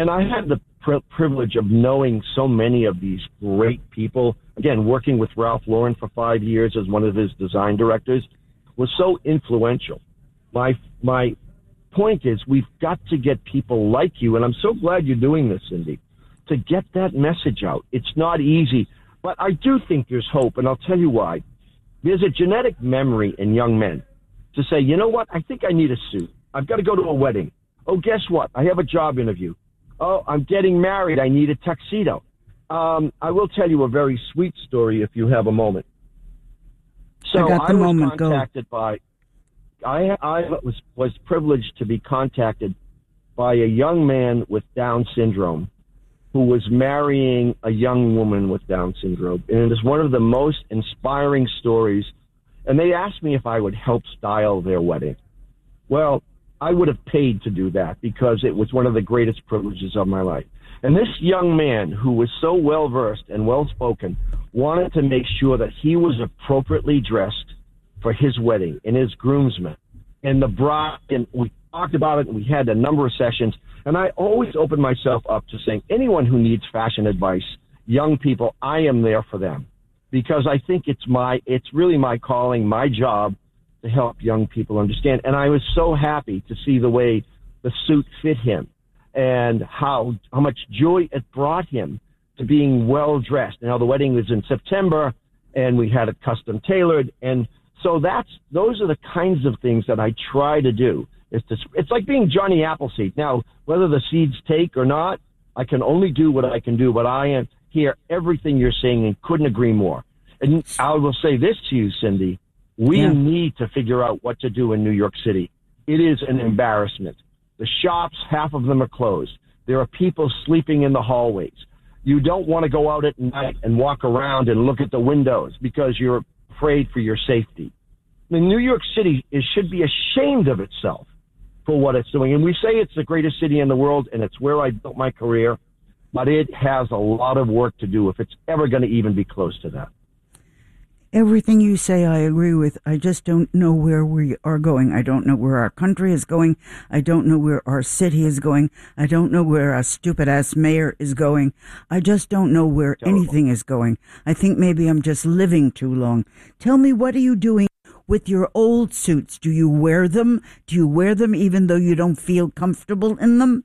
And I had the privilege of knowing so many of these great people. Again, working with Ralph Lauren for 5 years as one of his design directors was so influential. My point is we've got to get people like you, and I'm so glad you're doing this, Cindy, to get that message out. It's not easy, but I do think there's hope, and I'll tell you why. There's a genetic memory in young men to say, you know what, I think I need a suit. I've got to go to a wedding. Oh, guess what? I have a job interview. Oh, I'm getting married. I need a tuxedo. I will tell you a very sweet story if you have a moment. So I was contacted by, I was privileged to be contacted by a young man with Down syndrome who was marrying a young woman with Down syndrome. And it is one of the most inspiring stories. And they asked me if I would help style their wedding. Well, I would have paid to do that because it was one of the greatest privileges of my life. And this young man who was so well-versed and well-spoken wanted to make sure that he was appropriately dressed for his wedding and his groomsmen and the bride. And we talked about it, and we had a number of sessions. And I always open myself up to saying anyone who needs fashion advice, young people, I am there for them because I think it's really my calling, my job to help young people understand. And I was so happy to see the way the suit fit him and how much joy it brought him to being well dressed. Now the wedding was in September and we had it custom tailored. And so those are the kinds of things that I try to do. It's like being Johnny Appleseed. Now, whether the seeds take or not, I can only do what I can do, but I am hear everything you're saying and couldn't agree more. And I will say this to you, Cindy. We need to figure out what to do in New York City. It is an embarrassment. The shops, half of them are closed. There are people sleeping in the hallways. You don't want to go out at night and walk around and look at the windows because you're afraid for your safety. I mean, New York City should be ashamed of itself for what it's doing. And we say it's the greatest city in the world, and it's where I built my career, but it has a lot of work to do if it's ever going to even be close to that. Everything you say, I agree with. I just don't know where we are going. I don't know where our country is going. I don't know where our city is going. I don't know where our stupid-ass mayor is going. I just don't know where anything is going. I think maybe I'm just living too long. Tell me, what are you doing with your old suits? Do you wear them? Do you wear them even though you don't feel comfortable in them?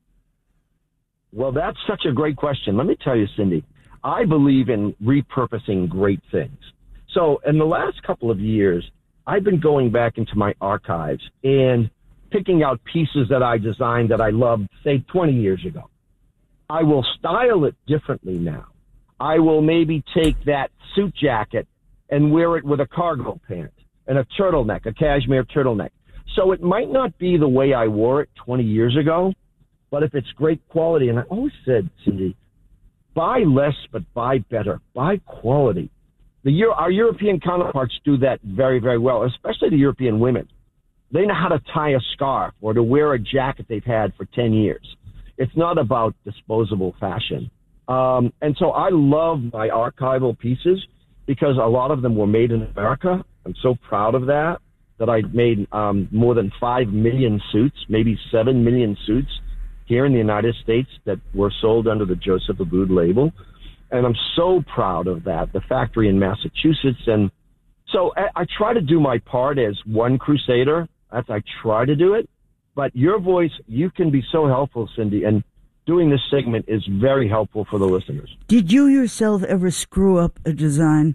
Well, that's such a great question. Let me tell you, Cindy, I believe in repurposing great things. So in the last couple of years, I've been going back into my archives and picking out pieces that I designed that I loved, say, 20 years ago. I will style it differently now. I will maybe take that suit jacket and wear it with a cargo pant and a turtleneck, a cashmere turtleneck. So it might not be the way I wore it 20 years ago, but if it's great quality, and I always said, Cindy, buy less but buy better, buy quality. Our European counterparts do that very, very well, especially the European women. They know how to tie a scarf or to wear a jacket they've had for 10 years. It's not about disposable fashion. And so I love my archival pieces because a lot of them were made in America. I'm so proud of that I made more than 5 million suits, maybe 7 million suits here in the United States that were sold under the Joseph Abboud label. And I'm so proud of that, the factory in Massachusetts. And so I try to do my part as one crusader. I try to do it. But your voice, you can be so helpful, Cindy. And doing this segment is very helpful for the listeners. Did you yourself ever screw up a design?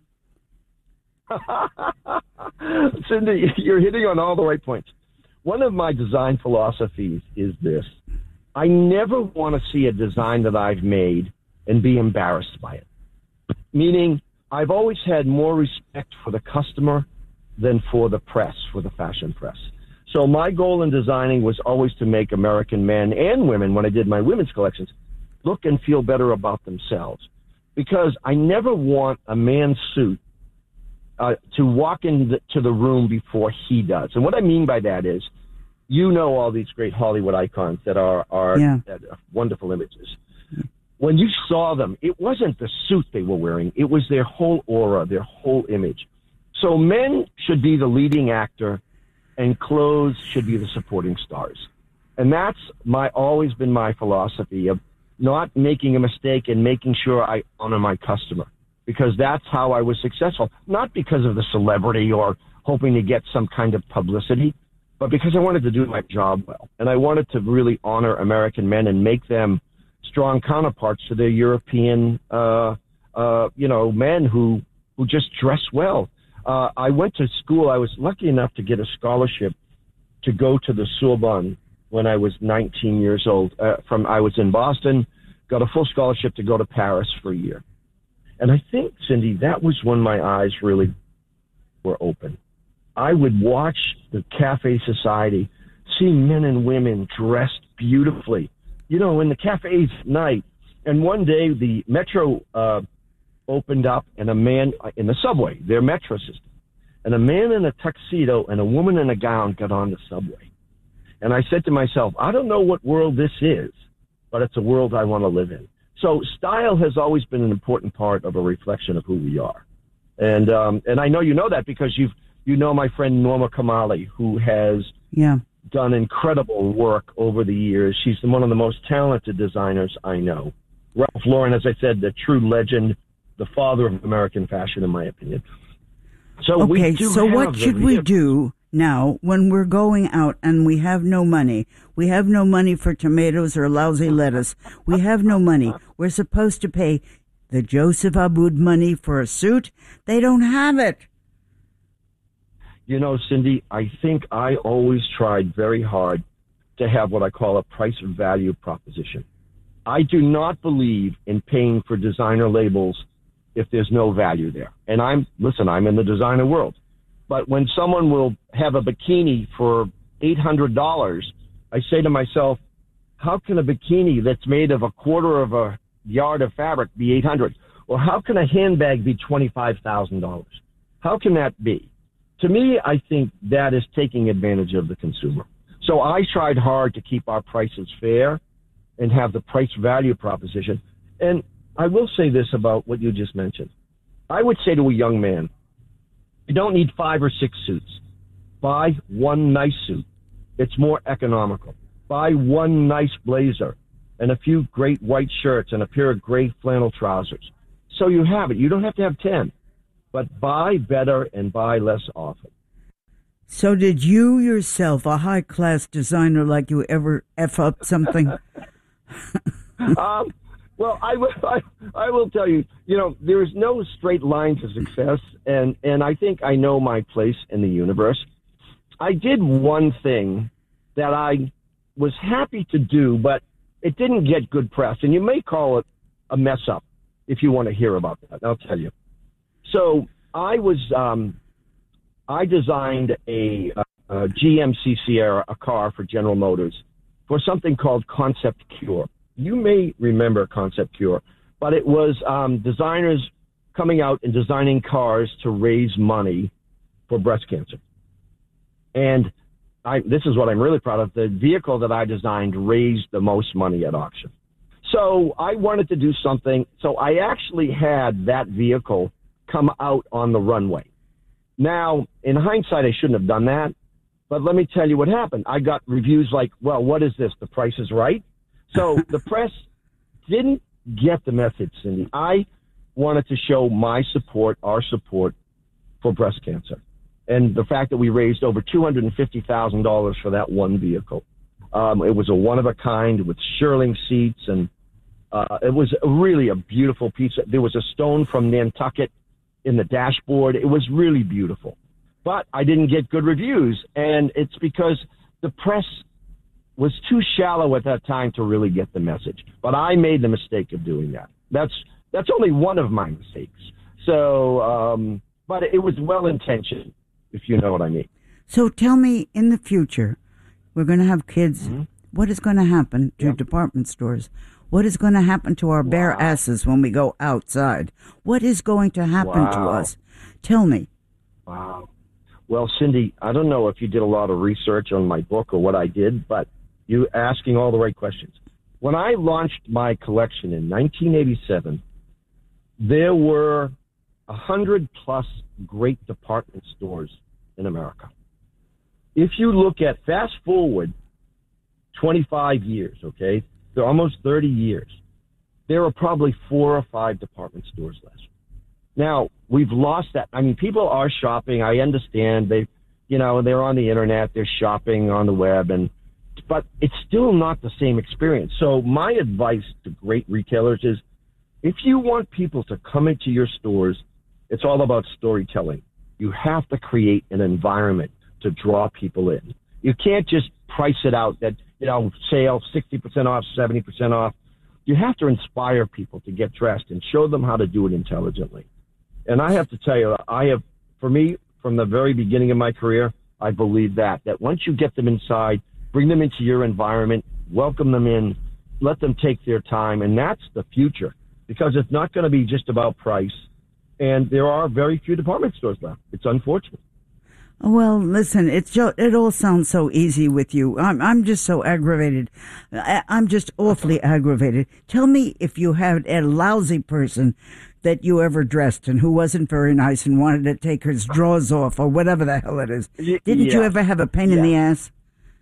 Cindy, you're hitting on all the right points. One of my design philosophies is this. I never want to see a design that I've made and be embarrassed by it. Meaning, I've always had more respect for the customer than for the press, for the fashion press. So my goal in designing was always to make American men and women, when I did my women's collections, look and feel better about themselves. Because I never want a man's suit to walk into the room before he does. And what I mean by that is, you know all these great Hollywood icons that are wonderful images. When you saw them, it wasn't the suit they were wearing. It was their whole aura, their whole image. So men should be the leading actor and clothes should be the supporting stars. And that's always been my philosophy of not making a mistake and making sure I honor my customer, because that's how I was successful. Not because of the celebrity or hoping to get some kind of publicity, but because I wanted to do my job well. And I wanted to really honor American men and make them strong counterparts to their European, men who just dress well. I went to school. I was lucky enough to get a scholarship to go to the Sorbonne when I was 19 years old. I was in Boston, got a full scholarship to go to Paris for a year. And I think, Cindy, that was when my eyes really were open. I would watch the Cafe Society, see men and women dressed beautifully, in the cafes at night. And one day the metro opened up, and a man in the subway, their metro system, and a man in a tuxedo and a woman in a gown got on the subway. And I said to myself, I don't know what world this is, but it's a world I want to live in. So style has always been an important part of a reflection of who we are. And I know you know that because you know my friend Norma Kamali, who has done incredible work over the years. She's one of the most talented designers I know. Ralph Lauren, as I said, the true legend, the father of American fashion, in my opinion. So what should we do now when we're going out and we have no money? We have no money for tomatoes or lousy lettuce. We have no money. We're supposed to pay the Joseph Abboud money for a suit. They don't have it. Cindy, I think I always tried very hard to have what I call a price-value proposition. I do not believe in paying for designer labels if there's no value there. And I'm in the designer world. But when someone will have a bikini for $800, I say to myself, how can a bikini that's made of a quarter of a yard of fabric be $800? Or how can a handbag be $25,000? How can that be? To me, I think that is taking advantage of the consumer. So I tried hard to keep our prices fair and have the price value proposition. And I will say this about what you just mentioned. I would say to a young man, you don't need 5 or 6 suits. Buy one nice suit. It's more economical. Buy one nice blazer and a few great white shirts and a pair of gray flannel trousers. So you have it. You don't have to have 10. But buy better and buy less often. So did you yourself, a high-class designer like you, ever F up something? Well, I will tell you, there is no straight line to success, and I think I know my place in the universe. I did one thing that I was happy to do, but it didn't get good press, and you may call it a mess up if you want to hear about that. I'll tell you. So I designed a GMC Sierra, a car for General Motors, for something called Concept Cure. You may remember Concept Cure, but it was designers coming out and designing cars to raise money for breast cancer. And this is what I'm really proud of. The vehicle that I designed raised the most money at auction. So I wanted to do something. So I actually had that vehicle come out on the runway. Now, in hindsight, I shouldn't have done that. But let me tell you what happened. I got reviews like, well, what is this? The Price is Right? So the press didn't get the message, Cindy. I wanted to show my support, our support for breast cancer. And the fact that we raised over $250,000 for that one vehicle. It was a one-of-a-kind with shearling seats, and it was really a beautiful piece. There was a stone from Nantucket in the dashboard. It was really beautiful. But I didn't get good reviews, and it's because the press was too shallow at that time to really get the message. But I made the mistake of doing that. That's only one of my mistakes. So, but it was well-intentioned, if you know what I mean. So tell me, in the future, we're going to have kids. Mm-hmm. What is going to happen to department stores? What is going to happen to our bare asses when we go outside? What is going to happen to us? Tell me. Wow. Well, Cindy, I don't know if you did a lot of research on my book or what I did, but you're asking all the right questions. When I launched my collection in 1987, there were 100-plus great department stores in America. If you look at, fast forward 25 years, okay, they're almost 30 years, there are probably 4 or 5 department stores left. Now, we've lost that. I mean, people are shopping. I understand. They're on the internet. They're shopping on the web. But it's still not the same experience. So my advice to great retailers is, if you want people to come into your stores, it's all about storytelling. You have to create an environment to draw people in. You can't just price it out that, sale 60% off, 70% off. You have to inspire people to get dressed and show them how to do it intelligently. And I have to tell you, for me, from the very beginning of my career, I believe that once you get them inside, bring them into your environment, welcome them in, let them take their time, and that's the future, because it's not going to be just about price, and there are very few department stores left. It's unfortunate. Well, listen, it all sounds so easy with you. I'm just so aggravated. I'm just awfully aggravated. Tell me if you had a lousy person that you ever dressed and who wasn't very nice and wanted to take his drawers off or whatever the hell it is. Didn't you ever have a pain in the ass?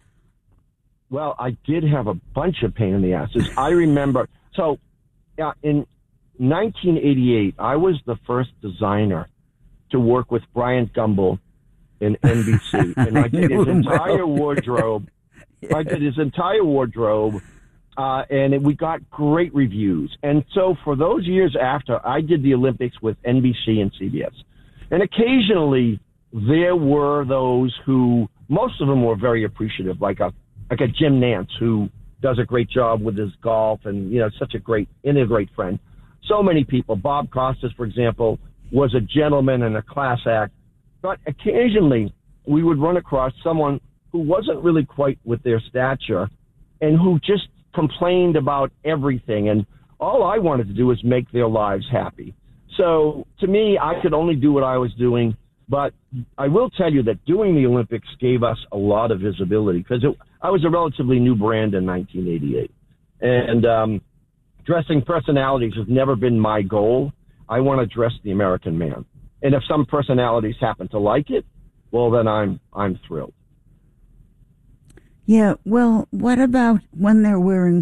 Well, I did have a bunch of pain in the asses. I remember. So, in 1988, I was the first designer to work with Bryant Gumbel in NBC, and I did his entire wardrobe. I did his entire wardrobe, and we got great reviews. And so for those years after, I did the Olympics with NBC and CBS. And occasionally there were those who, most of them were very appreciative, like a Jim Nance, who does a great job with his golf and, such a great friend. So many people. Bob Costas, for example, was a gentleman and a class act. But occasionally we would run across someone who wasn't really quite with their stature and who just complained about everything. And all I wanted to do was make their lives happy. So to me, I could only do what I was doing. But I will tell you that doing the Olympics gave us a lot of visibility, because I was a relatively new brand in 1988. And dressing personalities has never been my goal. I want to dress the American man. And if some personalities happen to like it, well, then I'm thrilled. Yeah, well, what about when they're wearing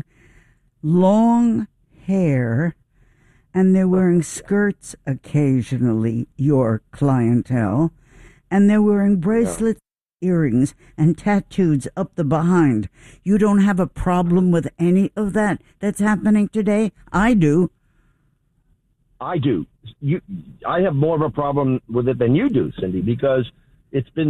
long hair and they're wearing skirts occasionally, your clientele, and they're wearing bracelets, earrings, and tattoos up the behind? You don't have a problem with any of that that's happening today? I do. I do. I have more of a problem with it than you do, Cindy, because it's been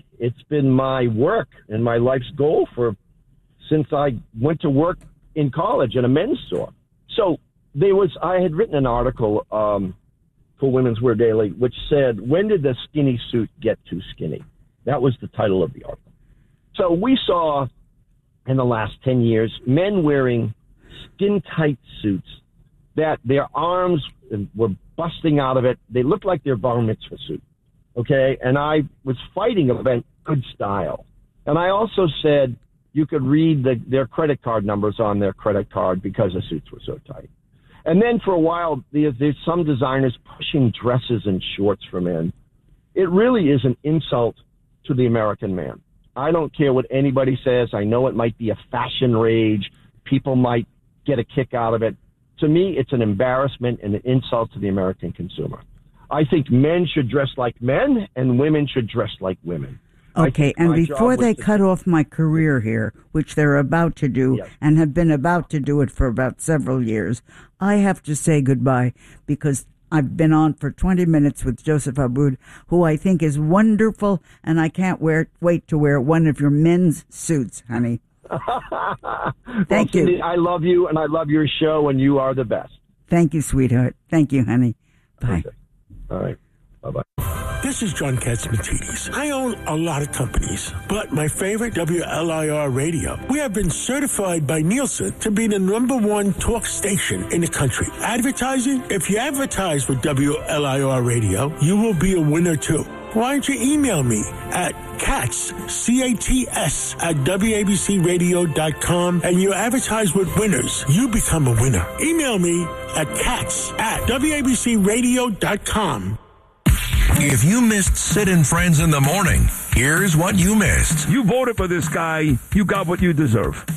my work and my life's goal since I went to work in college at a men's store. So I had written an article for Women's Wear Daily, which said, "When did the skinny suit get too skinny?" That was the title of the article. So we saw in the last 10 years men wearing skin-tight suits that their arms were busting out of it. They looked like their bar mitzvah suit, okay? And I was fighting about good style. And I also said you could read their credit card numbers on their credit card because the suits were so tight. And then for a while, there's some designers pushing dresses and shorts for men. It really is an insult to the American man. I don't care what anybody says. I know it might be a fashion rage. People might get a kick out of it. To me, it's an embarrassment and an insult to the American consumer. I think men should dress like men and women should dress like women. Okay, and before they cut off my career here, which they're about to do, yes, and have been about to do it for about several years, I have to say goodbye, because I've been on for 20 minutes with Joseph Abboud, who I think is wonderful, and I can't wait to wear one of your men's suits, honey. Thank you. Cindy, I love you, and I love your show, and you are the best. Thank you, sweetheart. Thank you, honey. Bye. Okay. All right. Bye-bye. This is John Katsimatidis. I own a lot of companies, but my favorite, WLIR Radio. We have been certified by Nielsen to be the #1 talk station in the country. Advertising? If you advertise with WLIR Radio, you will be a winner too. Why don't you email me at Katz, C-A-T-S, at WABCRadio.com, and you advertise with winners. You become a winner. Email me at Katz at WABCRadio.com. If you missed Sid and Friends in the morning, here's what you missed. You voted for this guy. You got what you deserve.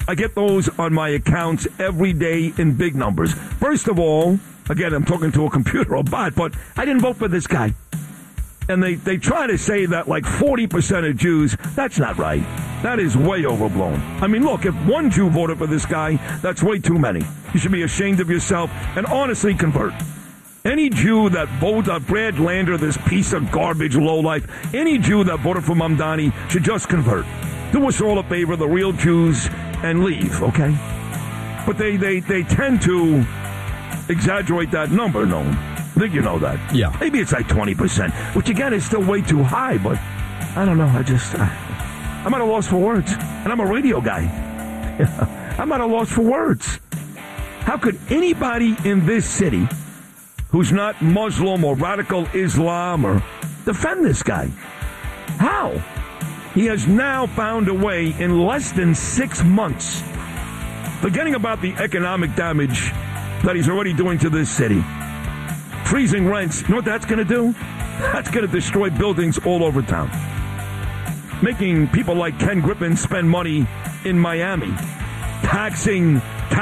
I get those on my accounts every day in big numbers. First of all, again, I'm talking to a computer or bot, but I didn't vote for this guy. And they try to say that like 40% of Jews, that's not right. That is way overblown. I mean, look, if one Jew voted for this guy, that's way too many. You should be ashamed of yourself and honestly convert. Any Jew that voted Brad Lander, this piece of garbage lowlife, any Jew that voted for Mamdani should just convert. Do us all a favor, the real Jews, and leave, okay? But they tend to exaggerate that number, Noam. I think you know that. Yeah. Maybe it's like 20%, which again is still way too high, but I don't know. I'm at a loss for words. And I'm a radio guy. I'm at a loss for words. How could anybody in this city who's not Muslim or radical Islam or defend this guy? How? He has now found a way in less than 6 months, forgetting about the economic damage that he's already doing to this city. Freezing rents, you know what that's going to do? That's going to destroy buildings all over town. Making people like Ken Griffin spend money in Miami. Taxing.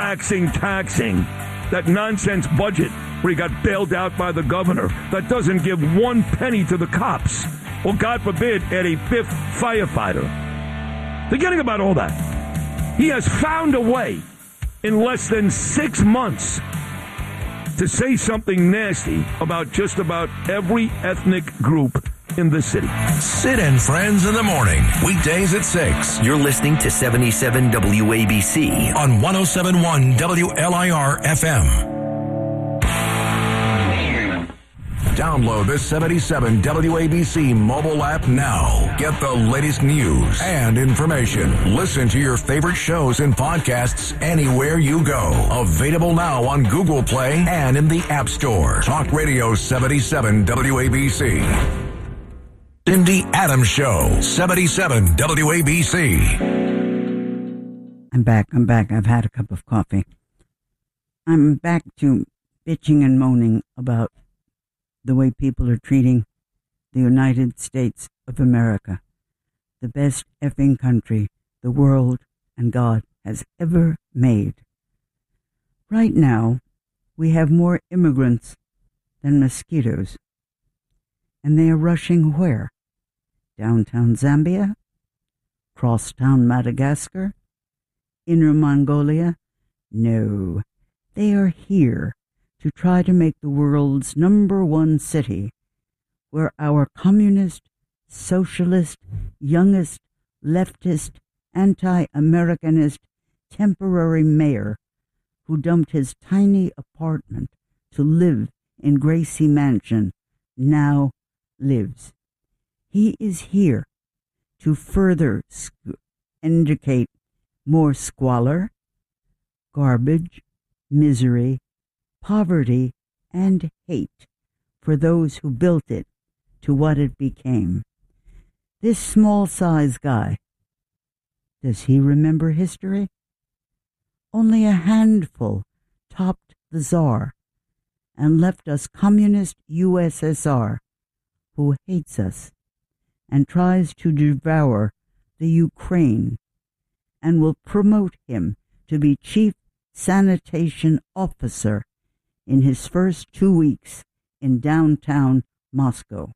That nonsense budget where he got bailed out by the governor that doesn't give one penny to the cops. Or, God forbid, add a fifth firefighter. Forgetting about all that. He has found a way in less than 6 months to say something nasty about just about every ethnic group in the city. Sid and Friends in the morning, weekdays at 6. You're listening to 77 WABC On 107.1 WLIR FM. Download the 77 WABC mobile app now. Get the latest news and information. Listen to your favorite shows and podcasts anywhere you go. Available now on Google Play and in the App Store. Talk Radio 77 WABC. Cindy Adams Show, 77 WABC. I'm back. I've had a cup of coffee. I'm back to bitching and moaning about the way people are treating the United States of America, the best effing country the world and God has ever made. Right now, we have more immigrants than mosquitoes. And they are rushing where? Downtown Zambia? Crosstown Madagascar? Inner Mongolia? No, they are here to try to make the world's #1 city where our communist, socialist, youngest, leftist, anti-Americanist temporary mayor who dumped his tiny apartment to live in Gracie Mansion now lives. He is here to further indicate more squalor, garbage, misery, poverty, and hate for those who built it to what it became. This small-sized guy, does he remember history? Only a handful topped the Tsar and left us communist USSR, who hates us and tries to devour the Ukraine and will promote him to be chief sanitation officer in his first 2 weeks in downtown Moscow.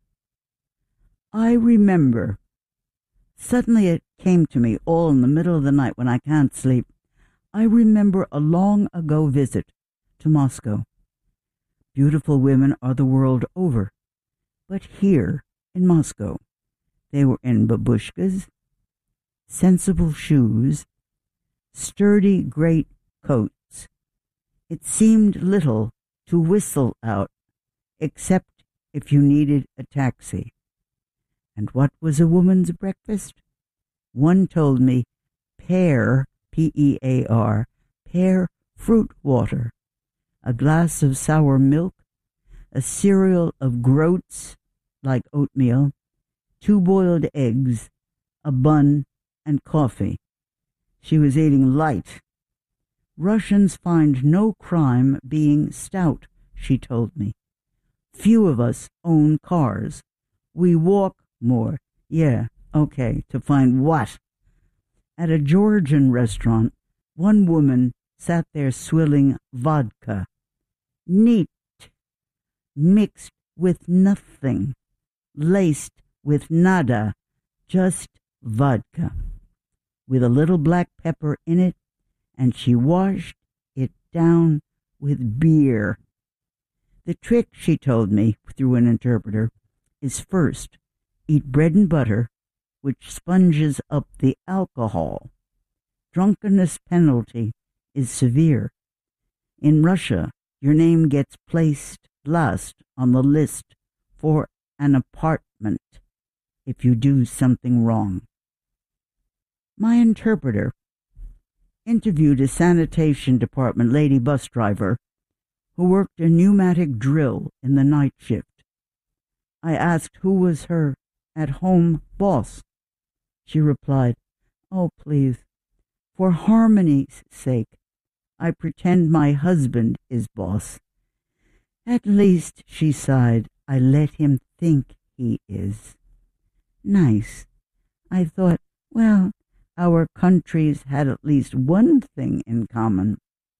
I remember, suddenly it came to me all in the middle of the night when I can't sleep. I remember a long ago visit to Moscow. Beautiful women are the world over, but here in Moscow, they were in babushkas, sensible shoes, sturdy great coats. It seemed little to whistle out, except if you needed a taxi. And what was a woman's breakfast? One told me pear, P-E-A-R, pear fruit water, a glass of sour milk, a cereal of groats, like oatmeal, 2 boiled eggs, a bun, and coffee. She was eating light. Russians find no crime being stout, she told me. Few of us own cars. We walk more. Yeah, okay, to find what? At a Georgian restaurant, One woman sat there swilling vodka. Neat, mixed with nothing, laced with nada, just vodka, with a little black pepper in it, and she washed it down with beer. The trick, she told me through an interpreter, is first, eat bread and butter, which sponges up the alcohol. Drunkenness penalty is severe. In Russia, your name gets placed last on the list for an apartment if you do something wrong. My interpreter interviewed a sanitation department lady bus driver who worked a pneumatic drill in the night shift. I asked who was her at-home boss. She replied, "Oh, please, for harmony's sake, I pretend my husband is boss. At least," she sighed, "I let him think he is." Nice. I thought, well, our countries had at least one thing in common.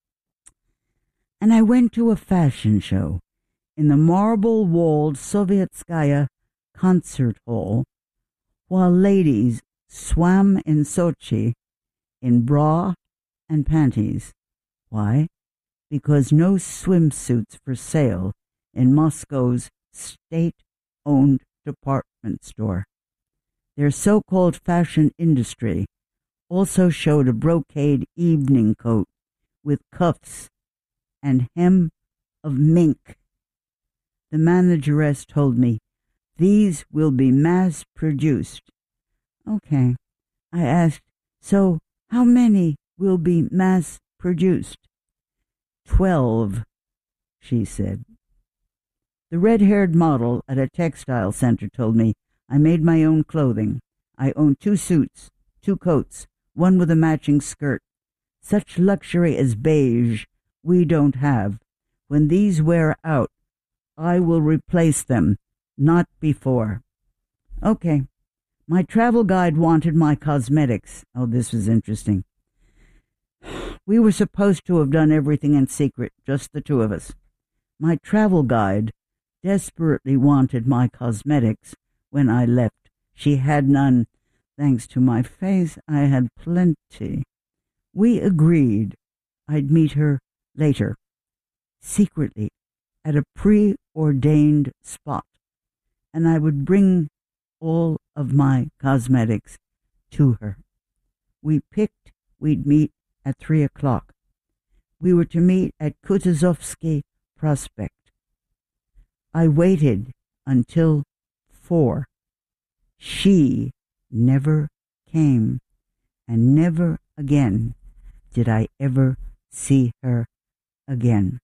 And I went to a fashion show in the marble-walled Sovietskaya concert hall while ladies swam in Sochi in bra and panties. Why? Because no swimsuits for sale in Moscow's state-owned department store. Their so-called fashion industry also showed a brocade evening coat with cuffs and hem of mink. The manageress told me, "These will be mass-produced." Okay. I asked, "So how many will be mass-produced?" 12, she said. The red-haired model at a textile center told me, "I made my own clothing. I own 2 suits, 2 coats, one with a matching skirt. Such luxury as beige we don't have. When these wear out, I will replace them, not before." Okay. My travel guide wanted my cosmetics. Oh, this was interesting. We were supposed to have done everything in secret, just the 2 of us. My travel guide desperately wanted my cosmetics when I left. She had none. Thanks to my face, I had plenty. We agreed I'd meet her later, secretly, at a preordained spot, and I would bring all of my cosmetics to her. We picked we'd meet at 3 o'clock. We were to meet at Kutuzovsky Prospect. I waited until 4. She never came, and never again did I ever see her again.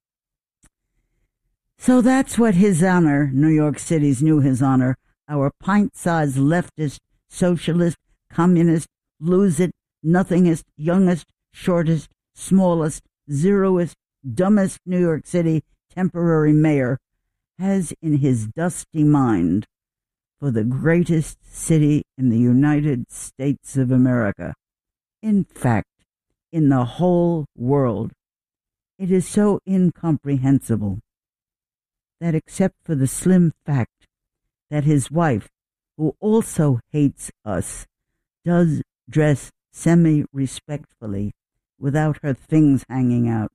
So that's what His Honor, New York City's new His Honor, our pint-sized leftist, socialist, communist, lose-it, nothingest, youngest, shortest, smallest, zeroest, dumbest New York City temporary mayor has in his dusty mind for the greatest city in the United States of America. In fact, in the whole world. It is so incomprehensible that except for the slim fact that his wife, who also hates us, does dress semi-respectfully without her things hanging out.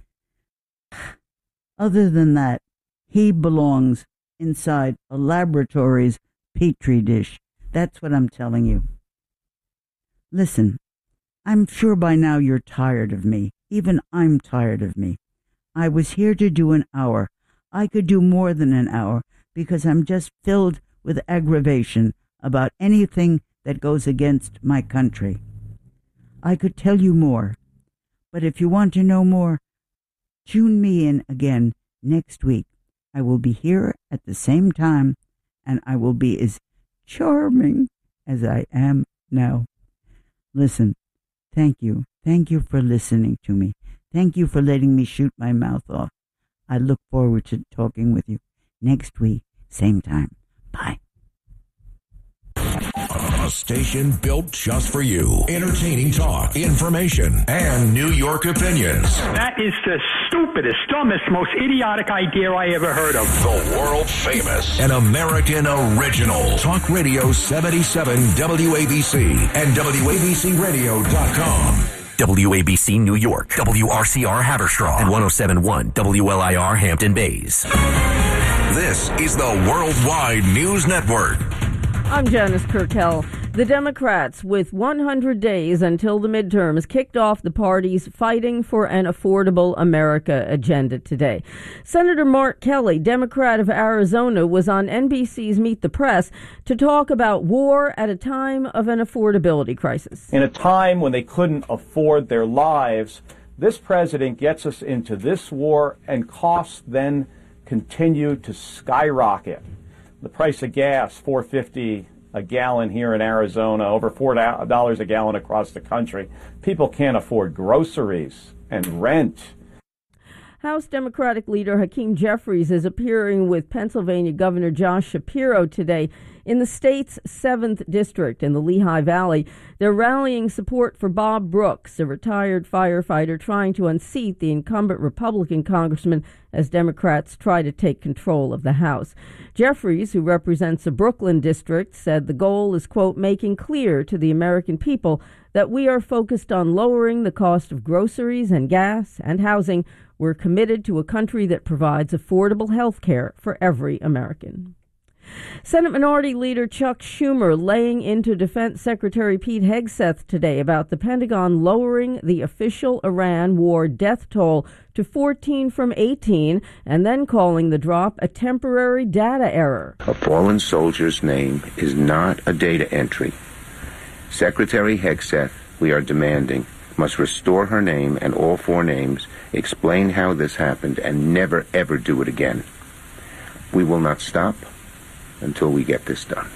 Other than that, he belongs inside a laboratory's petri dish. That's what I'm telling you. Listen, I'm sure by now you're tired of me. Even I'm tired of me. I was here to do an hour. I could do more than an hour because I'm just filled with aggravation about anything that goes against my country. I could tell you more, but if you want to know more, tune me in again next week. I will be here at the same time, and I will be as charming as I am now. Listen, thank you. Thank you for listening to me. Thank you for letting me shoot my mouth off. I look forward to talking with you next week, same time. Bye. A station built just for you. Entertaining talk, information, and New York opinions. That is the stupidest, dumbest, most idiotic idea I ever heard of. The world famous and American original. Talk Radio 77 WABC and WABCRadio.com. WABC New York, WRCR Haverstraw, and 107.1 WLIR Hampton Bays. This is the Worldwide News Network. I'm Janice Kurtel. The Democrats, with 100 days until the midterms, kicked off the party's Fighting for an Affordable America agenda today. Senator Mark Kelly, Democrat of Arizona, was on NBC's Meet the Press to talk about war at a time of an affordability crisis. In a time when they couldn't afford their lives, this president gets us into this war, and costs then continue to skyrocket. The price of gas, $4.50 a gallon here in Arizona, over $4 a gallon across the country. People can't afford groceries and rent. House Democratic leader Hakeem Jeffries is appearing with Pennsylvania Governor Josh Shapiro today in the state's 7th district in the Lehigh Valley. They're rallying support for Bob Brooks, a retired firefighter trying to unseat the incumbent Republican congressman as Democrats try to take control of the House. Jeffries, who represents the Brooklyn district, said the goal is, quote, making clear to the American people that we are focused on lowering the cost of groceries and gas and housing. We're committed to a country that provides affordable health care for every American. Senate Minority Leader Chuck Schumer laying into Defense Secretary Pete Hegseth today about the Pentagon lowering the official Iran war death toll to 14 from 18 and then calling the drop a temporary data error. A fallen soldier's name is not a data entry. Secretary Hegseth, we are demanding, must restore her name and all 4 names, explain how this happened, and never, ever do it again. We will not stop until we get this done.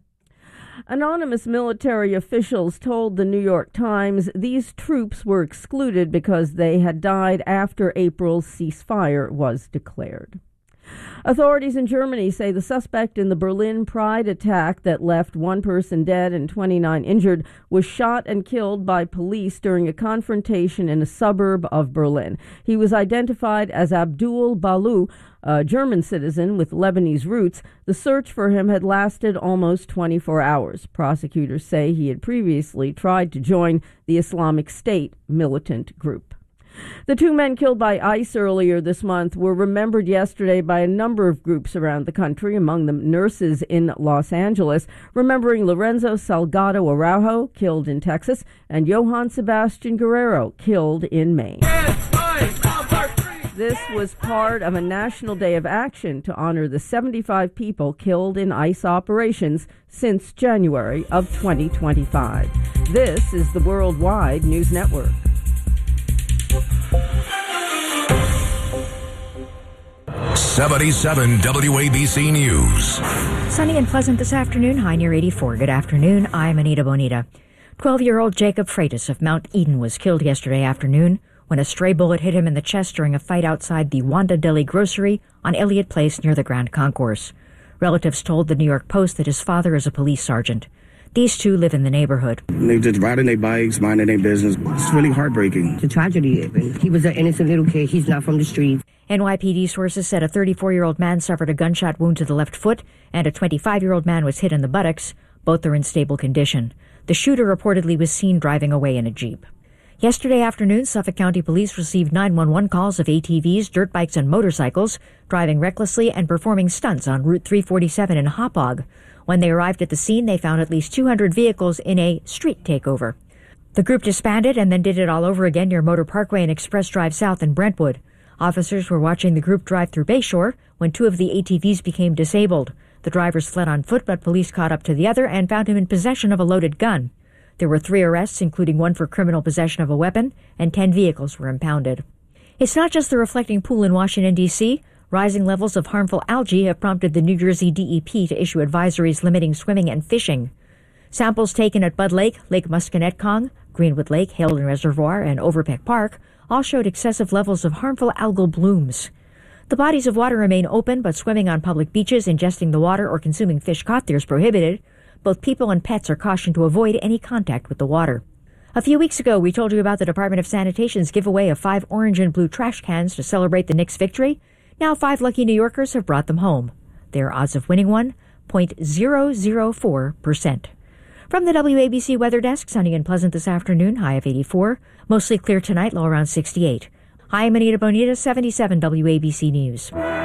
Anonymous military officials told the New York Times these troops were excluded because they had died after April's ceasefire was declared. Authorities in Germany say the suspect in the Berlin Pride attack that left 1 person dead and 29 injured was shot and killed by police during a confrontation in a suburb of Berlin. He was identified as Abdul Balu, a German citizen with Lebanese roots. The search for him had lasted almost 24 hours. Prosecutors say he had previously tried to join the Islamic State militant group. The 2 men killed by ICE earlier this month were remembered yesterday by a number of groups around the country, among them nurses in Los Angeles, remembering Lorenzo Salgado Araujo, killed in Texas, and Johann Sebastian Guerrero, killed in Maine. This was part of a national day of action to honor the 75 people killed in ICE operations since January of 2025. This is the Worldwide News Network. '77 WABC News. Sunny and pleasant this afternoon, high near 84. Good afternoon, I'm Anita Bonita. 12-year-old Jacob Freitas of Mount Eden was killed yesterday afternoon when a stray bullet hit him in the chest during a fight outside the Wanda Deli grocery on Elliott Place near the Grand Concourse. Relatives told the New York Post that his father is a police sergeant. These 2 live in the neighborhood. They just riding their bikes, minding their business. It's really heartbreaking. It's a tragedy. He was an innocent little kid. He's not from the streets. NYPD sources said a 34-year-old man suffered a gunshot wound to the left foot and a 25-year-old man was hit in the buttocks. Both are in stable condition. The shooter reportedly was seen driving away in a Jeep. Yesterday afternoon, Suffolk County Police received 911 calls of ATVs, dirt bikes, and motorcycles driving recklessly and performing stunts on Route 347 in Hauppauge. When they arrived at the scene, they found at least 200 vehicles in a street takeover. The group disbanded and then did it all over again near Motor Parkway and Express Drive South in Brentwood. Officers were watching the group drive through Bayshore when 2 of the ATVs became disabled. The drivers fled on foot, but police caught up to the other and found him in possession of a loaded gun. There were 3 arrests, including 1 for criminal possession of a weapon, and 10 vehicles were impounded. It's not just the reflecting pool in Washington, D.C. Rising levels of harmful algae have prompted the New Jersey DEP to issue advisories limiting swimming and fishing. Samples taken at Bud Lake, Lake Musconetcong, Greenwood Lake, Halden Reservoir, and Overpeck Park all showed excessive levels of harmful algal blooms. The bodies of water remain open, but swimming on public beaches, ingesting the water, or consuming fish caught there is prohibited. Both people and pets are cautioned to avoid any contact with the water. A few weeks ago, we told you about the Department of Sanitation's giveaway of 5 orange and blue trash cans to celebrate the Knicks' victory. Now 5 lucky New Yorkers have brought them home. Their odds of winning one, 0.004%. From the WABC Weather Desk, sunny and pleasant this afternoon, high of 84. Mostly clear tonight, low around 68. Hi, I'm Anita Bonita, 77 WABC News.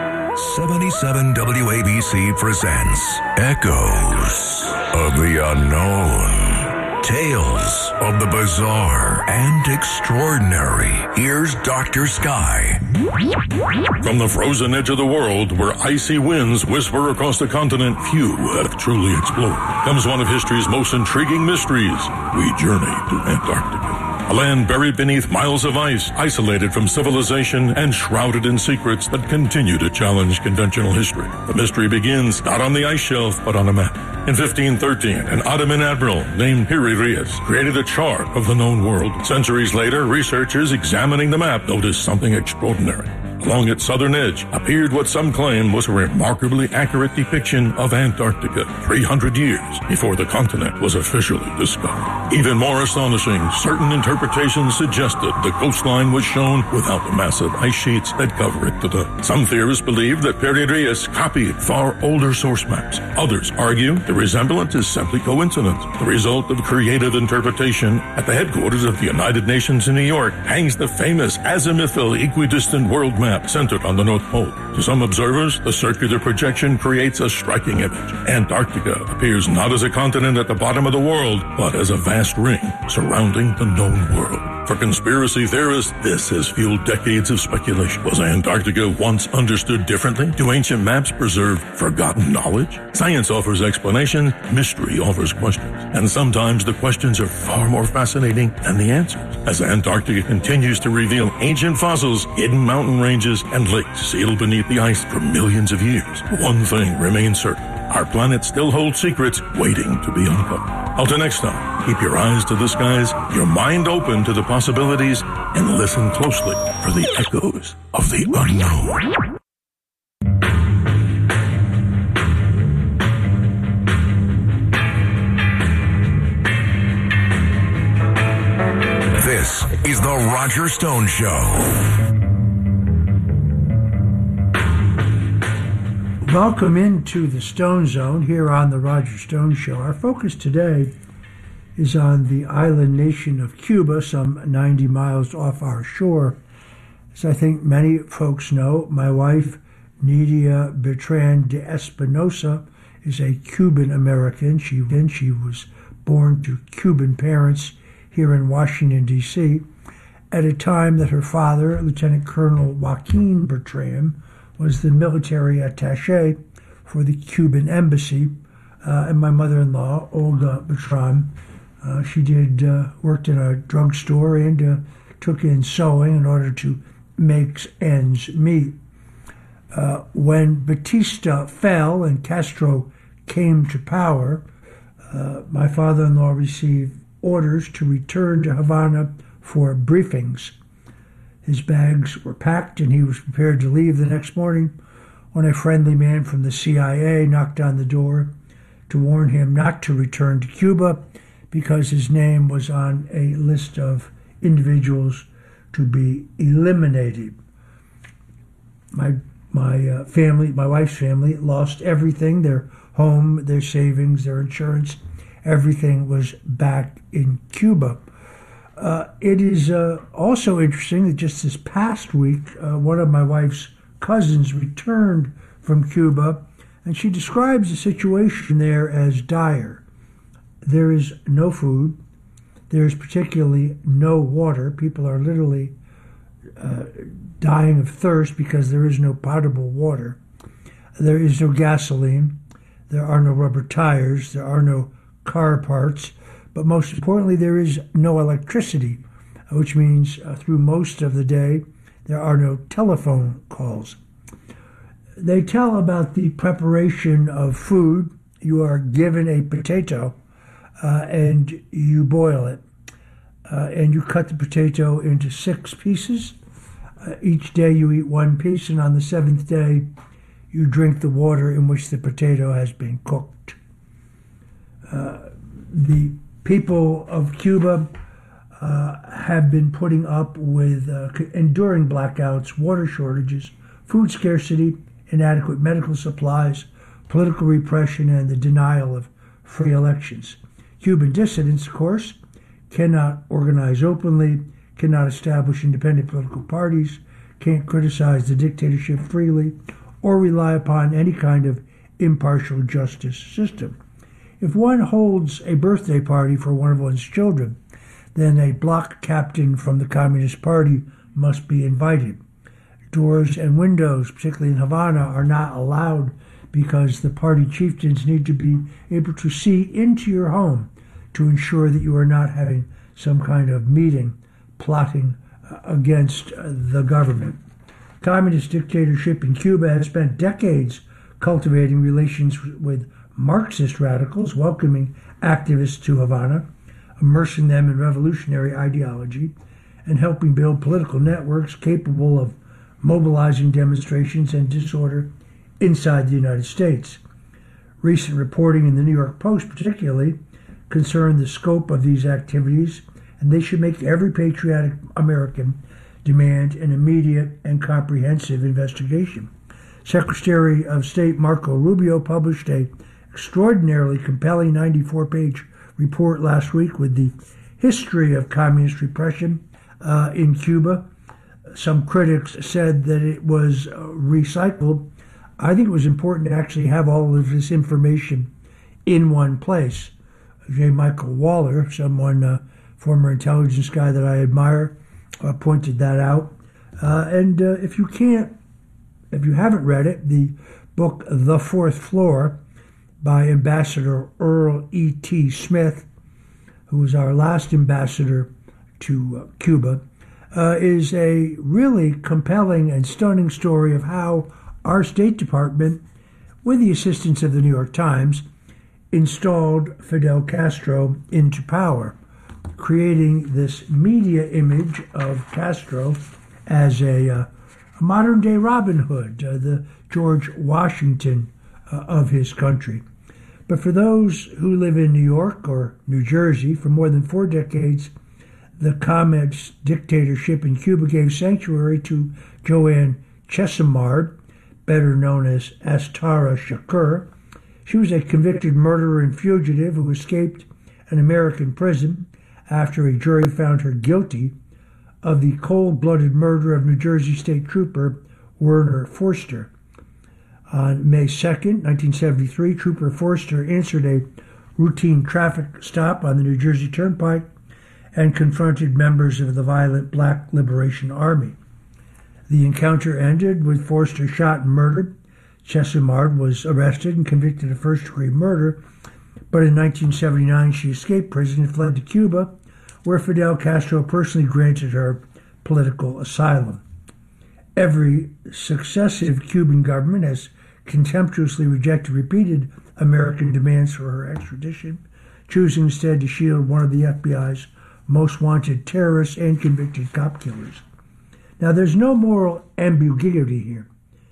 77 WABC presents Echoes of the Unknown. Tales of the bizarre and extraordinary. Here's Dr. Sky. From the frozen edge of the world, where icy winds whisper across the continent few have truly explored, comes one of history's most intriguing mysteries. We journey to Antarctica. A land buried beneath miles of ice, isolated from civilization, and shrouded in secrets that continue to challenge conventional history. The mystery begins not on the ice shelf, but on a map. In 1513, an Ottoman admiral named Piri Reis created a chart of the known world. Centuries later, researchers examining the map noticed something extraordinary. Along its southern edge appeared what some claim was a remarkably accurate depiction of Antarctica 300 years before the continent was officially discovered. Even more astonishing, certain interpretations suggested the coastline was shown without the massive ice sheets that cover it today. Some theorists believe that Piri Reis copied far older source maps. Others argue the resemblance is simply coincidence, the result of creative interpretation. At the headquarters of the United Nations in New York hangs the famous azimuthal equidistant world map centered on the North Pole. To some observers, the circular projection creates a striking image. Antarctica appears not as a continent at the bottom of the world, but as a vast ring surrounding the known world. For conspiracy theorists, this has fueled decades of speculation. Was Antarctica once understood differently? Do ancient maps preserve forgotten knowledge? Science offers explanation, mystery offers questions. And sometimes the questions are far more fascinating than the answers. As Antarctica continues to reveal ancient fossils, hidden mountain ranges, and lakes sealed beneath the ice for millions of years, one thing remains certain. Our planet still holds secrets waiting to be uncovered. Until next time, keep your eyes to the skies, your mind open to the possibilities, and listen closely for the echoes of the unknown. This is The Roger Stone Show. Welcome into the Stone Zone here on the Roger Stone Show. Our focus today is on the island nation of Cuba, some 90 miles off our shore. As I think many folks know, my wife, Nidia Bertrand de Espinosa, is a Cuban American. She was born to Cuban parents here in Washington, D.C., at a time that her father, Lieutenant Colonel Joaquin Bertrand, was the military attaché for the Cuban embassy, and my mother-in-law, Olga Bertrand, she worked in a drugstore and took in sewing in order to make ends meet. When Batista fell and Castro came to power, my father-in-law received orders to return to Havana for briefings. His bags were packed and he was prepared to leave the next morning when a friendly man from the CIA knocked on the door to warn him not to return to Cuba because his name was on a list of individuals to be eliminated. My family, my wife's family, lost everything, their home, their savings, their insurance. Everything was back in Cuba. It is also interesting that just this past week, one of my wife's cousins returned from Cuba, and she describes the situation there as dire. There is no food. There is particularly no water. People are literally dying of thirst because there is no potable water. There is no gasoline. There are no rubber tires. There are no car parts. But most importantly, there is no electricity, which means through most of the day, there are no telephone calls. They tell about the preparation of food. You are given a potato and you boil it. And you cut the potato into 6 pieces. Each day you eat 1 piece, and on the 7th day, you drink the water in which the potato has been cooked. The people of Cuba have been putting up with enduring blackouts, water shortages, food scarcity, inadequate medical supplies, political repression, and the denial of free elections. Cuban dissidents, of course, cannot organize openly, cannot establish independent political parties, can't criticize the dictatorship freely, or rely upon any kind of impartial justice system. If one holds a birthday party for one of one's children, then a block captain from the Communist Party must be invited. Doors and windows, particularly in Havana, are not allowed because the party chieftains need to be able to see into your home to ensure that you are not having some kind of meeting plotting against the government. Communist dictatorship in Cuba has spent decades cultivating relations with Marxist radicals, welcoming activists to Havana, immersing them in revolutionary ideology, and helping build political networks capable of mobilizing demonstrations and disorder inside the United States. Recent reporting in the New York Post particularly concerned the scope of these activities, and they should make every patriotic American demand an immediate and comprehensive investigation. Secretary of State Marco Rubio published an extraordinarily compelling 94-page report last week with the history of communist repression in Cuba. Some critics said that it was recycled. I think it was important to actually have all of this information in one place. J. Michael Waller, someone, former intelligence guy that I admire, pointed that out. And if you haven't read it, the book The Fourth Floor by Ambassador Earl E.T. Smith, who was our last ambassador to Cuba, is a really compelling and stunning story of how our State Department, with the assistance of the New York Times, installed Fidel Castro into power, creating this media image of Castro as a modern-day Robin Hood, the George Washington of his country. But for those who live in New York or New Jersey, for more than 4 decades, the communist dictatorship in Cuba gave sanctuary to Joanne Chesimard, better known as Astara Shakur. She was a convicted murderer and fugitive who escaped an American prison after a jury found her guilty of the cold-blooded murder of New Jersey State Trooper Werner Forster. On May 2nd, 1973, Trooper Forster answered a routine traffic stop on the New Jersey Turnpike and confronted members of the violent Black Liberation Army. The encounter ended with Forster shot and murdered. Chesimard was arrested and convicted of first-degree murder, but in 1979 she escaped prison and fled to Cuba, where Fidel Castro personally granted her political asylum. Every successive Cuban government has contemptuously rejected repeated American demands for her extradition, choosing instead to shield one of the FBI's most wanted terrorists and convicted cop killers. Now, there's no moral ambiguity here,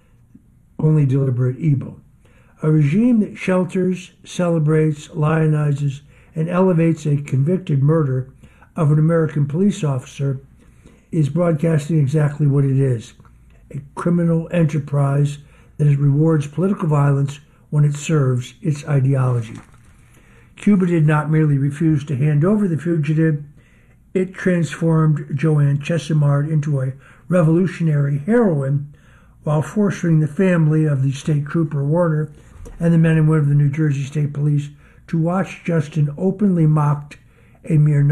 only deliberate evil. A regime that shelters, celebrates, lionizes, and elevates a convicted murder of an American police officer is broadcasting exactly what it is, a criminal enterprise that rewards political violence when it serves its ideology. Cuba did not merely refuse to hand over the fugitive, it transformed Joanne Chesimard into a revolutionary heroine while forcing the family of the state trooper Warner and the men and women of the New Jersey State Police to watch Justin openly mocked a mere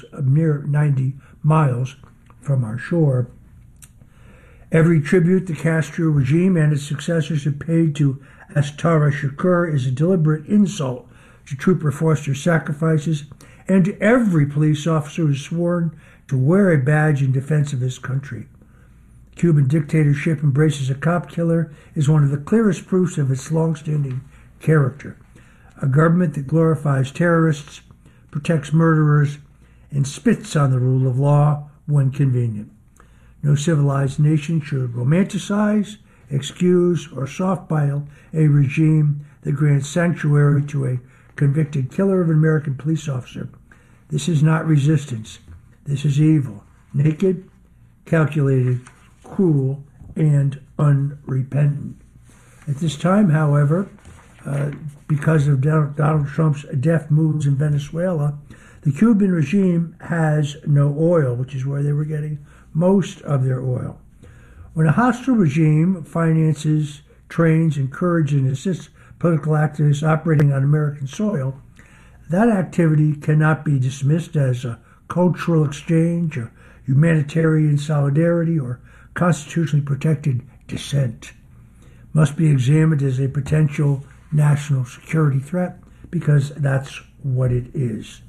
90 miles from our shore. Every tribute the Castro regime and its successors have paid to Astara Shakur is a deliberate insult to Trooper Forster's sacrifices and to every police officer who is sworn to wear a badge in defense of his country. Cuban dictatorship embraces a cop killer is one of the clearest proofs of its long-standing character. A government that glorifies terrorists, protects murderers, and spits on the rule of law when convenient. No civilized nation should romanticize, excuse, or soft-pile a regime that grants sanctuary to a convicted killer of an American police officer. This is not resistance. This is evil. Naked, calculated, cruel, and unrepentant. At this time, however, because of Donald Trump's deft moves in Venezuela, the Cuban regime has no oil, which is where they were getting most of their oil. When a hostile regime finances, trains, encourages, and assists political activists operating on American soil, that activity cannot be dismissed as a cultural exchange, or humanitarian solidarity, or constitutionally protected dissent. Must be examined as a potential national security threat, because that's what it is.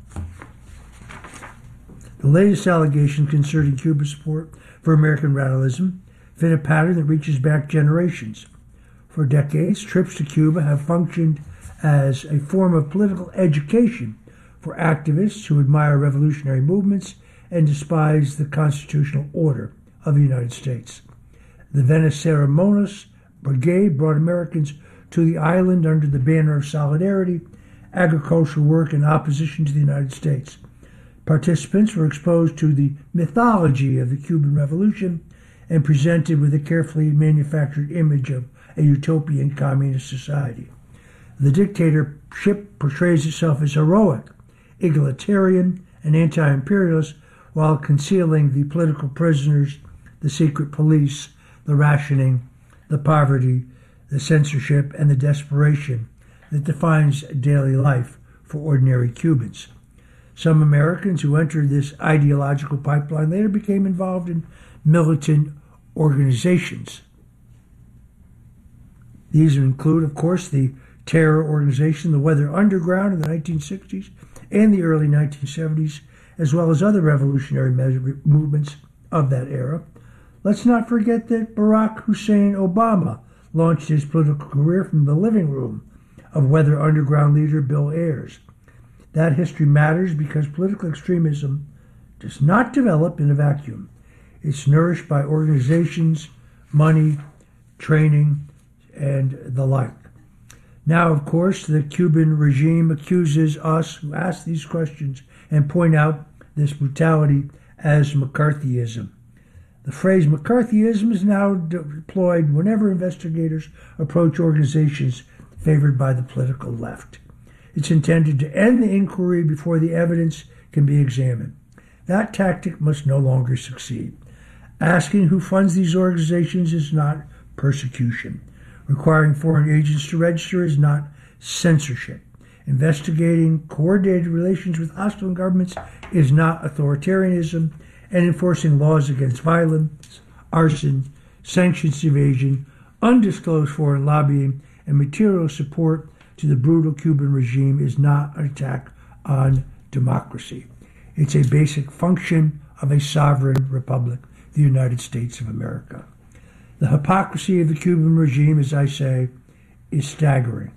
The latest allegation concerning Cuba's support for American radicalism fit a pattern that reaches back generations. For decades, trips to Cuba have functioned as a form of political education for activists who admire revolutionary movements and despise the constitutional order of the United States. The Veneceromonos Brigade brought Americans to the island under the banner of solidarity, agricultural work, and opposition to the United States. Participants were exposed to the mythology of the Cuban Revolution and presented with a carefully manufactured image of a utopian communist society. The dictatorship portrays itself as heroic, egalitarian, and anti-imperialist, while concealing the political prisoners, the secret police, the rationing, the poverty, the censorship, and the desperation that defines daily life for ordinary Cubans. Some Americans who entered this ideological pipeline later became involved in militant organizations. These include, of course, the terror organization, the Weather Underground in the 1960s and the early 1970s, as well as other revolutionary movements of that era. Let's not forget that Barack Hussein Obama launched his political career from the living room of Weather Underground leader Bill Ayers. That history matters because political extremism does not develop in a vacuum. It's nourished by organizations, money, training, and the like. Now, of course, the Cuban regime accuses us who ask these questions and point out this brutality as McCarthyism. The phrase McCarthyism is now deployed whenever investigators approach organizations favored by the political left. It's intended to end the inquiry before the evidence can be examined. That tactic must no longer succeed. Asking who funds these organizations is not persecution. Requiring foreign agents to register is not censorship. Investigating coordinated relations with hostile governments is not authoritarianism, and enforcing laws against violence, arson, sanctions evasion, undisclosed foreign lobbying, and material support to the brutal Cuban regime is not an attack on democracy. It's a basic function of a sovereign republic, the United States of America. The hypocrisy of the Cuban regime, as I say, is staggering.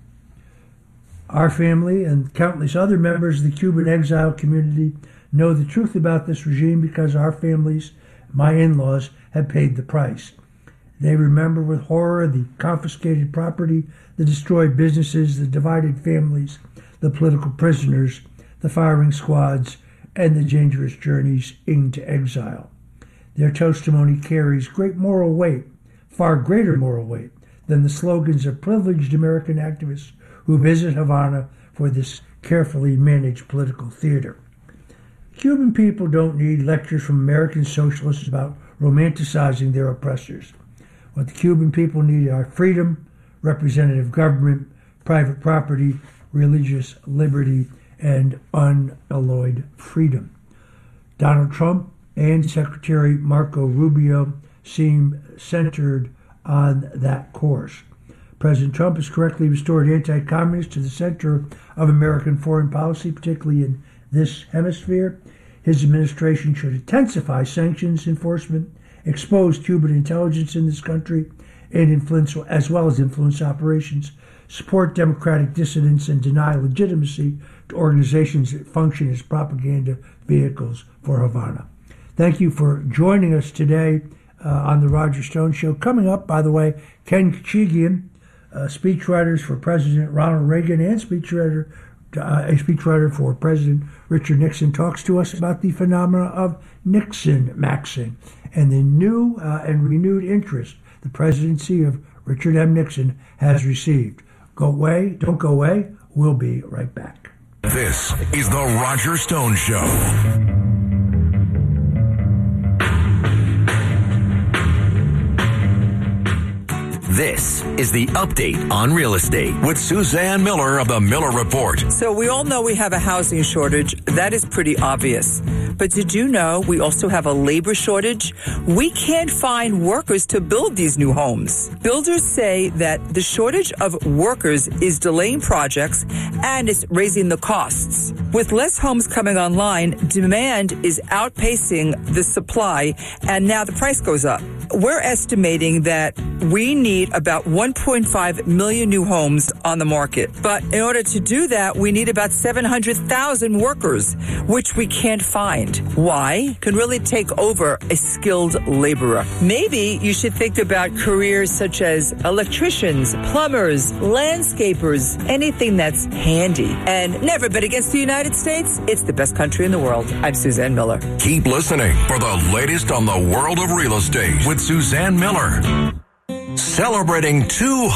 Our family and countless other members of the Cuban exile community know the truth about this regime because our families, my in-laws, have paid the price. They remember with horror the confiscated property, the destroyed businesses, the divided families, the political prisoners, the firing squads, and the dangerous journeys into exile. Their testimony carries great moral weight, far greater moral weight than the slogans of privileged American activists who visit Havana for this carefully managed political theater. Cuban people don't need lectures from American socialists about romanticizing their oppressors. What the Cuban people need are freedom, representative government, private property, religious liberty, and unalloyed freedom. Donald Trump and Secretary Marco Rubio seem centered on that course. President Trump has correctly restored anti-communists to the center of American foreign policy, particularly in this hemisphere. His administration should intensify sanctions enforcement, expose Cuban intelligence in this country, and influence, as well as influence operations, support democratic dissidents, and deny legitimacy to organizations that function as propaganda vehicles for Havana. Thank you for joining us today on the Roger Stone Show. Coming up, by the way, Ken Kachigian, speechwriters for President Ronald Reagan and a speechwriter for President Richard Nixon, talks to us about the phenomena of Nixon-maxing and the new and renewed interest the presidency of Richard M. Nixon has received. Go away, don't go away. We'll be right back. This is the Roger Stone Show. This is the update on real estate with Suzanne Miller of the Miller Report. So we all know we have a housing shortage. That is pretty obvious. But did you know we also have a labor shortage? We can't find workers to build these new homes. Builders say that the shortage of workers is delaying projects and it's raising the costs. With less homes coming online, demand is outpacing the supply, and now the price goes up. We're estimating that we need about 1.5 million new homes on the market. But in order to do that, we need about 700,000 workers, which we can't find. Why? Can really take over a skilled laborer. Maybe you should think about careers such as electricians, plumbers, landscapers, anything that's handy. And never bet against the United States. It's the best country in the world. I'm Suzanne Miller. Keep listening for the latest on the world of real estate with Suzanne Miller. Celebrating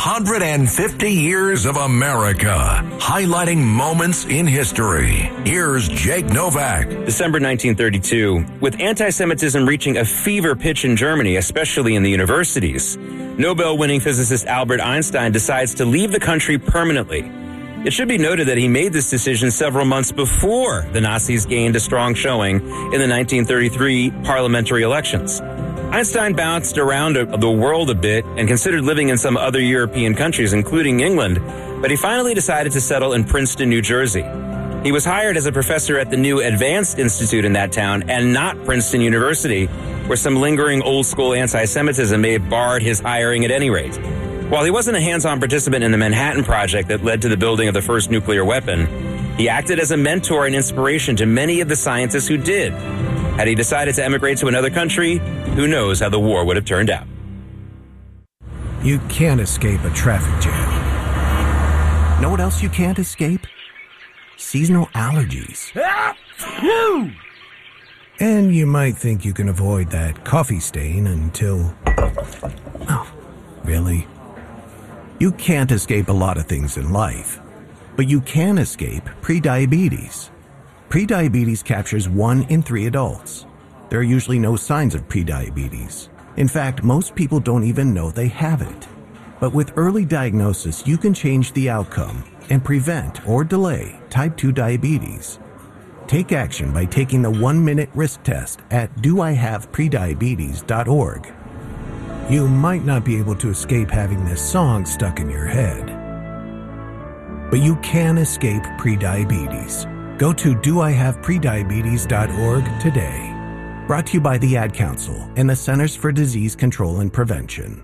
250 years of America, highlighting moments in history. Here's Jake Novak. December 1932. With anti-Semitism reaching a fever pitch in Germany, especially in the universities, Nobel-winning physicist Albert Einstein decides to leave the country permanently. It should be noted that he made this decision several months before the Nazis gained a strong showing in the 1933 parliamentary elections. Einstein bounced around the world a bit and considered living in some other European countries, including England, but he finally decided to settle in Princeton, New Jersey. He was hired as a professor at the new Advanced Institute in that town and not Princeton University, where some lingering old-school anti-Semitism may have barred his hiring at any rate. While he wasn't a hands-on participant in the Manhattan Project that led to the building of the first nuclear weapon, he acted as a mentor and inspiration to many of the scientists who did. Had he decided to emigrate to another country, who knows how the war would have turned out. You can't escape a traffic jam. Know what else you can't escape? Seasonal allergies. And you might think you can avoid that coffee stain until... Oh, really? You can't escape a lot of things in life, but you can escape prediabetes. Prediabetes captures 1 in 3 adults. There are usually no signs of prediabetes. In fact, most people don't even know they have it. But with early diagnosis, you can change the outcome and prevent or delay type 2 diabetes. Take action by taking the 1-minute risk test at doihaveprediabetes.org. You might not be able to escape having this song stuck in your head, but you can escape prediabetes. Go to doihaveprediabetes.org today. Brought to you by the Ad Council and the Centers for Disease Control and Prevention.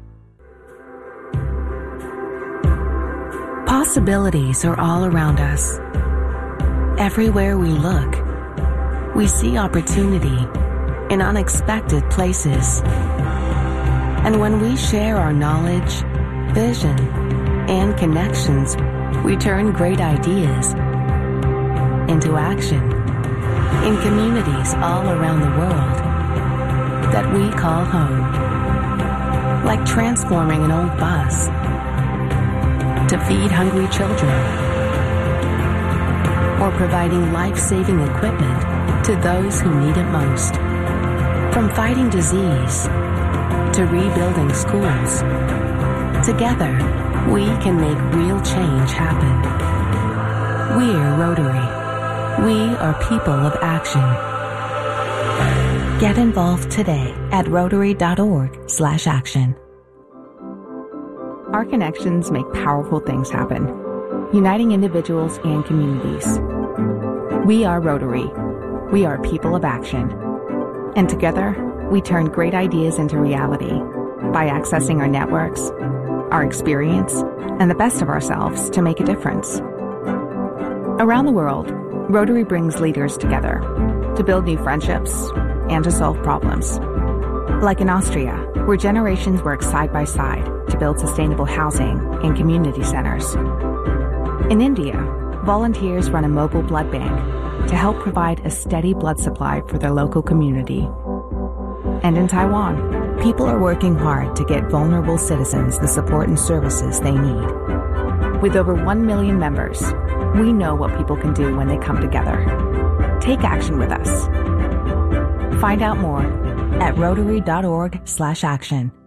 Possibilities are all around us. Everywhere we look, we see opportunity in unexpected places. And when we share our knowledge, vision, and connections, we turn great ideas into action in communities all around the world that we call home. Like transforming an old bus to feed hungry children, or providing life-saving equipment to those who need it most. From fighting disease to rebuilding schools, together we can make real change happen. We're Rotary. We are people of action. Get involved today at Rotary.org/action. Our connections make powerful things happen, uniting individuals and communities. We are Rotary. We are people of action. And together, we turn great ideas into reality by accessing our networks, our experience, and the best of ourselves to make a difference. Around the world, Rotary brings leaders together to build new friendships and to solve problems. Like in Austria, where generations work side by side to build sustainable housing and community centers. In India, volunteers run a mobile blood bank to help provide a steady blood supply for their local community. And in Taiwan, people are working hard to get vulnerable citizens the support and services they need. With over 1 million members, we know what people can do when they come together. Take action with us. Find out more at Rotary.org/action.